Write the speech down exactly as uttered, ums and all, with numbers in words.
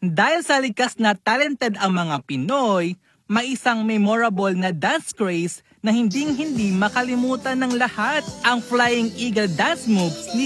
Dahil sa likas na talented ang mga Pinoy, may isang memorable na dance craze na hinding-hindi makalimutan ng lahat, ang Flying Eagle dance moves ni